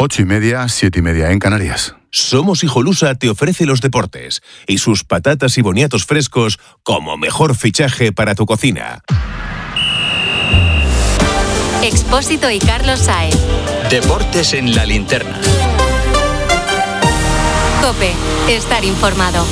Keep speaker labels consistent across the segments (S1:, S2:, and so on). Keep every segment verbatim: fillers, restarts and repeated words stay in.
S1: ocho y media, siete y media en Canarias.
S2: Somos Hijolusa te ofrece los deportes y sus patatas y boniatos frescos como mejor fichaje para tu cocina.
S3: Expósito y Carlos Sáenz.
S4: Deportes en la linterna.
S3: COPE. Estar informado.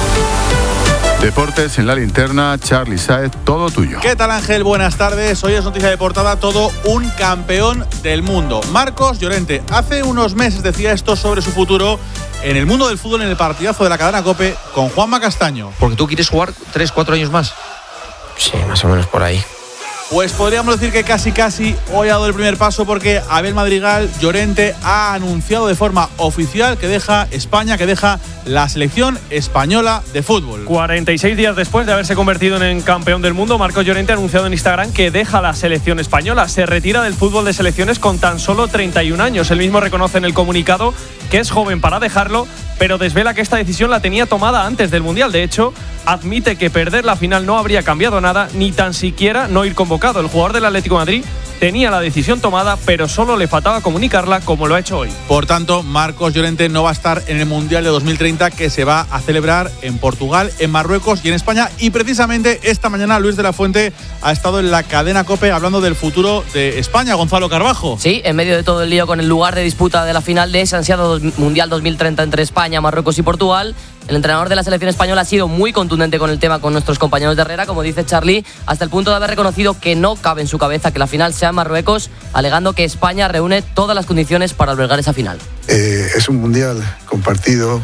S1: Deportes en la linterna, Charly Sáenz, todo tuyo.
S5: ¿Qué tal, Ángel? Buenas tardes. Hoy es noticia de portada todo un campeón del mundo. Marcos Llorente. Hace unos meses decía esto sobre su futuro en el mundo del fútbol en el partidazo de la cadena COPE con Juanma Castaño.
S6: ¿Porque tú quieres jugar tres, cuatro años más?
S7: Sí, más o menos por ahí.
S5: Pues podríamos decir que casi casi hoy ha dado el primer paso porque Abel Madrigal Llorente ha anunciado de forma oficial que deja España, que deja la selección española de fútbol.
S8: cuarenta y seis días después de haberse convertido en campeón del mundo, Marcos Llorente ha anunciado en Instagram que deja la selección española. Se retira del fútbol de selecciones con tan solo treinta y un años. Él mismo reconoce en el comunicado que es joven para dejarlo, pero desvela que esta decisión la tenía tomada antes del Mundial. De hecho, admite que perder la final no habría cambiado nada, ni tan siquiera no ir convocado. El jugador del Atlético de Madrid tenía la decisión tomada, pero solo le faltaba comunicarla como lo ha hecho hoy.
S5: Por tanto, Marcos Llorente no va a estar en el Mundial de dos mil treinta que se va a celebrar en Portugal, en Marruecos y en España. Y precisamente esta mañana Luis de la Fuente ha estado en la cadena COPE hablando del futuro de España. Gonzalo Carbajo.
S9: Sí, en medio de todo el lío con el lugar de disputa de la final de ese ansiado Mundial dos mil treinta entre España, Marruecos y Portugal, el entrenador de la selección española ha sido muy contundente con el tema con nuestros compañeros de Herrera, como dice Charly, hasta el punto de haber reconocido que no cabe en su cabeza que la final sea en Marruecos, alegando que España reúne todas las condiciones para albergar esa final.
S10: Eh, es un mundial compartido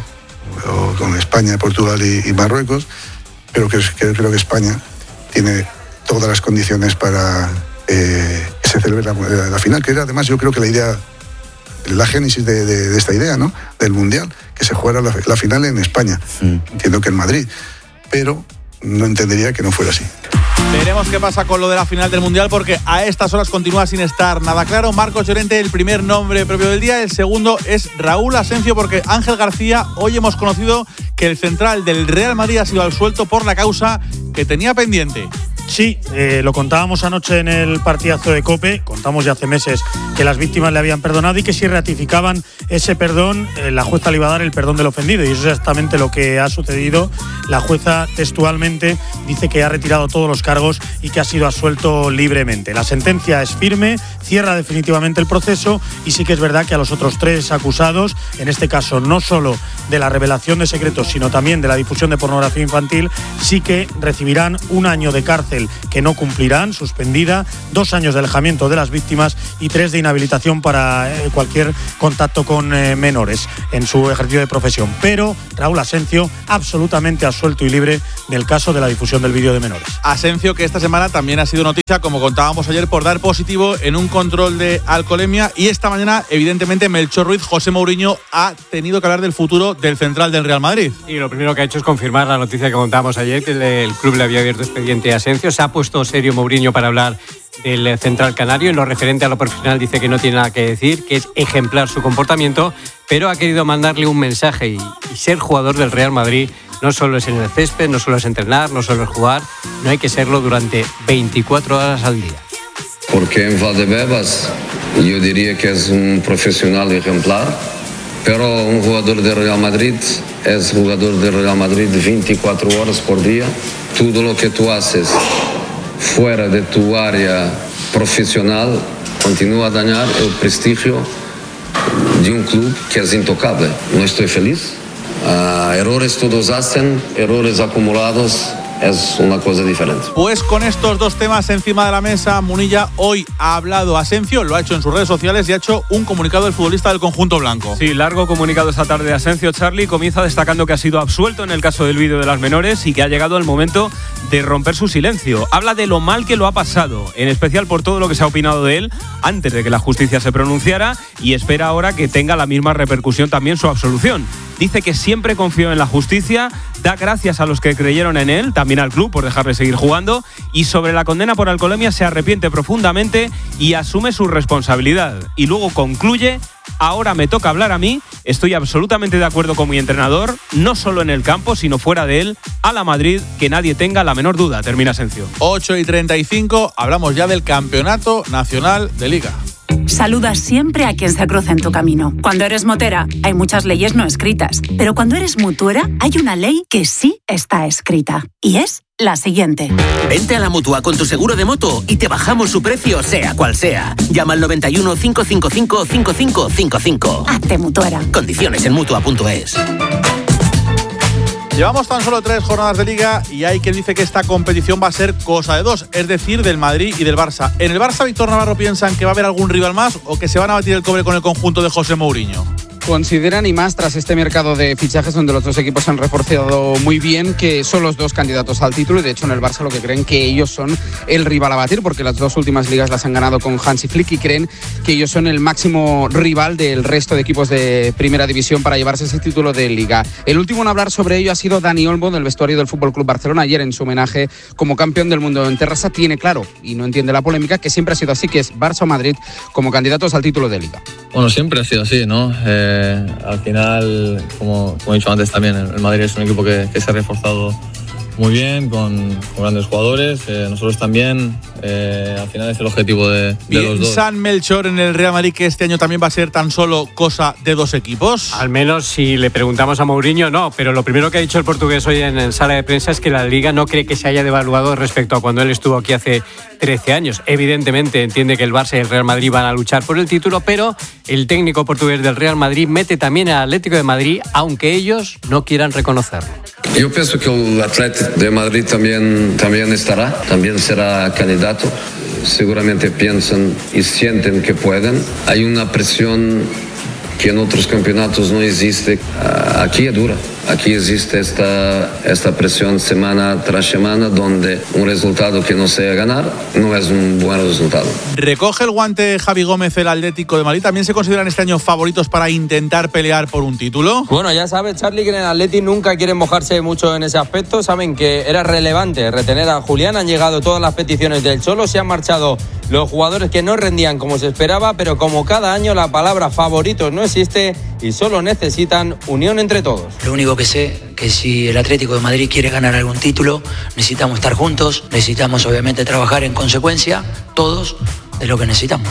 S10: con España, Portugal y, y Marruecos, pero que, que creo que España tiene todas las condiciones para eh, que se celebre la, la final, que era además yo creo que la idea, la génesis de, de, de esta idea, ¿no?, del mundial, que se jugara la, la final en España. Mm. Entiendo que en Madrid, pero no entendería que no fuera así.
S5: Veremos qué pasa con lo de la final del Mundial, porque a estas horas continúa sin estar nada claro. Marcos Llorente, el primer nombre propio del día. El segundo es Raúl Asencio, porque Ángel García, hoy hemos conocido que el central del Real Madrid ha sido absuelto por la causa que tenía pendiente.
S11: Sí, eh, lo contábamos anoche en el partidazo de COPE, contamos ya hace meses que las víctimas le habían perdonado y que si ratificaban ese perdón, eh, la jueza le iba a dar el perdón del ofendido, y eso es exactamente lo que ha sucedido. La jueza textualmente dice que ha retirado todos los cargos y que ha sido absuelto libremente. La sentencia es firme, cierra definitivamente el proceso, y sí que es verdad que a los otros tres acusados, en este caso no solo de la revelación de secretos, sino también de la difusión de pornografía infantil, sí que recibirán un año de cárcel que no cumplirán, suspendida, dos años de alejamiento de las víctimas y tres de inhabilitación para eh, cualquier contacto con eh, menores en su ejercicio de profesión. Pero Raúl Asencio absolutamente absuelto y libre del caso de la difusión del vídeo de menores.
S5: Asencio, que esta semana también ha sido noticia, como contábamos ayer, por dar positivo en un control de alcoholemia, y esta mañana, evidentemente, Melchor Ruiz, José Mourinho, ha tenido que hablar del futuro del central del Real Madrid.
S12: Y lo primero que ha hecho es confirmar la noticia que contábamos ayer, que el, el club le había abierto expediente a Asencio. Se ha puesto serio Mourinho para hablar del central canario. En lo referente a lo profesional dice que no tiene nada que decir, que es ejemplar su comportamiento, pero ha querido mandarle un mensaje, y, y ser jugador del Real Madrid no solo es en el césped, no solo es entrenar, no solo es jugar, no hay que serlo durante veinticuatro horas al día.
S13: Porque en Valdebebas yo diría que es un profesional ejemplar, pero un jugador del Real Madrid es jugador del Real Madrid veinticuatro horas por día. Todo lo que tú haces fuera de tu área profesional continúa a dañar el prestigio de un club que es intocable. No estoy feliz. Uh, errores todos hacen, errores acumulados es una cosa diferente.
S5: Pues con estos dos temas encima de la mesa, Munilla hoy ha hablado Asencio, lo ha hecho en sus redes sociales y ha hecho un comunicado del futbolista del conjunto blanco.
S8: Sí, largo comunicado esta tarde de Asencio. Charly comienza destacando que ha sido absuelto en el caso del vídeo de las menores y que ha llegado el momento de romper su silencio. Habla de lo mal que lo ha pasado, en especial por todo lo que se ha opinado de él antes de que la justicia se pronunciara, y espera ahora que tenga la misma repercusión también su absolución. Dice que siempre confió en la justicia, da gracias a los que creyeron en él, también al club por dejarle seguir jugando, y sobre la condena por alcoholemia se arrepiente profundamente y asume su responsabilidad. Y luego concluye: ahora me toca hablar a mí, estoy absolutamente de acuerdo con mi entrenador, no solo en el campo, sino fuera de él, a la Madrid, que nadie tenga la menor duda. Termina Asencio.
S5: ocho y treinta y cinco, hablamos ya del Campeonato Nacional de Liga.
S14: Saluda siempre a quien se cruce en tu camino. Cuando eres motera, hay muchas leyes no escritas, pero cuando eres mutuera, hay una ley que sí está escrita, y es la siguiente.
S15: Vente a la Mutua con tu seguro de moto y te bajamos su precio, sea cual sea. Llama al noventa y uno, cinco cinco cinco, cinco cinco cinco cinco.
S14: Hazte mutuera.
S15: Condiciones en mutua punto es.
S5: Llevamos tan solo tres jornadas de Liga y hay quien dice que esta competición va a ser cosa de dos, es decir, del Madrid y del Barça. ¿En el Barça, Víctor Navarro, piensan que va a haber algún rival más o que se van a batir el cobre con el conjunto de José Mourinho?
S16: Consideran, y más tras este mercado de fichajes donde los dos equipos han reforzado muy bien, que son los dos candidatos al título, y de hecho en el Barça lo que creen que ellos son el rival a batir, porque las dos últimas ligas las han ganado con Hansi Flick y creen que ellos son el máximo rival del resto de equipos de primera división para llevarse ese título de Liga. El último en hablar sobre ello ha sido Dani Olmo, del vestuario del F C Barcelona. Ayer, en su homenaje como campeón del mundo en Terrassa, tiene claro, y no entiende la polémica, que siempre ha sido así, que es Barça o Madrid como candidatos al título de Liga.
S17: Bueno, siempre ha sido así, ¿no? Eh, al final, como, como he dicho antes también, el Madrid es un equipo que, que se ha reforzado muy bien, con, con grandes jugadores. Eh, nosotros también, eh, al final es el objetivo de, de los dos.
S5: ¿Piensan, Melchor, en el Real Madrid que este año también va a ser tan solo cosa de dos equipos?
S12: Al menos si le preguntamos a Mourinho, no. Pero lo primero que ha dicho el portugués hoy en, en sala de prensa es que la Liga no cree que se haya devaluado respecto a cuando él estuvo aquí hace trece años. Evidentemente entiende que el Barça y el Real Madrid van a luchar por el título, pero el técnico portugués del Real Madrid mete también al Atlético de Madrid, aunque ellos no quieran reconocerlo.
S13: Yo pienso que el Atlético de Madrid también, también estará, también será candidato. Seguramente piensan y sienten que pueden. Hay una presión que en otros campeonatos no existe. Aquí es dura. Aquí existe esta, esta presión semana tras semana, donde un resultado que no sea ganar no es un buen resultado.
S5: ¿Recoge el guante Javi Gómez el Atlético de Madrid? ¿También se consideran este año favoritos para intentar pelear por un título?
S18: Bueno, ya sabes, Charlie, que en el Atleti nunca quieren mojarse mucho en ese aspecto. Saben que era relevante retener a Julián. Han llegado todas las peticiones del Cholo. Se han marchado los jugadores que no rendían como se esperaba, pero como cada año la palabra favoritos no existe y solo necesitan unión entre todos.
S19: Lo único que sé que si el Atlético de Madrid quiere ganar algún título, necesitamos estar juntos, necesitamos obviamente trabajar en consecuencia, todos, de lo que necesitamos.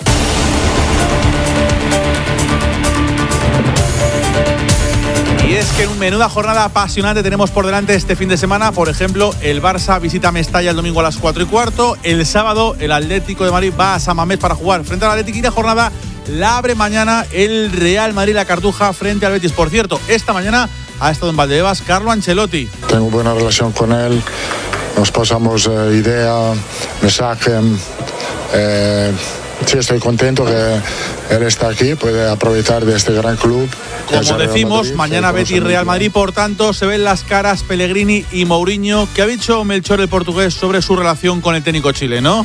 S5: Y es que en menuda jornada apasionante tenemos por delante este fin de semana. Por ejemplo, el Barça visita Mestalla el domingo a las cuatro y cuarto. El sábado el Atlético de Madrid va a San Mamés para jugar frente al Atlético, y la jornada la abre mañana el Real Madrid La Cartuja frente al Betis. Por cierto, esta mañana ha estado en Valdebebas Carlo Ancelotti.
S20: Tengo buena relación con él, nos pasamos eh, idea, mensaje. Eh, sí, estoy contento que él está aquí, puede aprovechar de este gran club.
S5: Como decimos, mañana Betis Real Madrid, por tanto, se ven las caras Pellegrini y Mourinho. ¿Qué ha dicho Melchor, el portugués, sobre su relación con el técnico chileno?